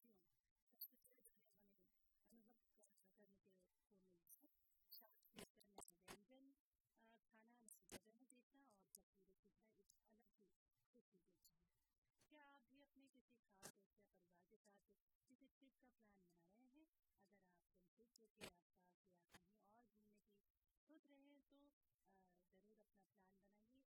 खुशियों सबसे पहले हमें अनुभव करने को मिलता है। व्यंजन खाना जगह देखना और तस्वीरें खींचना एक अलग ही खुशी देती है। क्या आप भी अपने किसी खास दोस्त या परिवार के साथ किसी ट्रिप का प्लान बना रहे हैं? अगर आप जमशेदपुर के आसपास या कहीं और घूमने की सोच रहे हैं तो जरूर अपना प्लान बनाइए